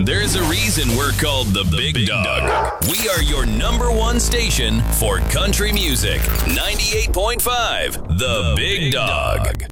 There's a reason we're called the Big Dog. We are your number one station for country music. 98.5, The Big Dog.